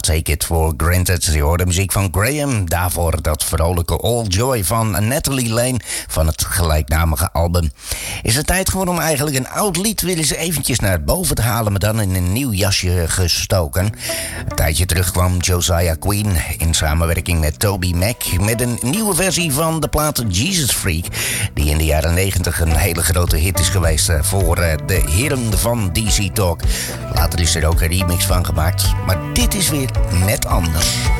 Take It For Granted. Je hoort de muziek van Graham. Daarvoor dat vrolijke All Joy van Natalie Lane van het gelijknamige album. Is het tijd geworden om eigenlijk een oud lied weer eens eventjes naar boven te halen, maar dan in een nieuw jasje gestoken. Een tijdje terug kwam Josiah Quinn in samenwerking met Toby Mac met een nieuwe versie van de plaat Jesus Freak, die in de jaren 90 een hele grote hit is geweest voor de heren van DC Talk. Later is er ook een remix van gemaakt, maar dit is weer net anders.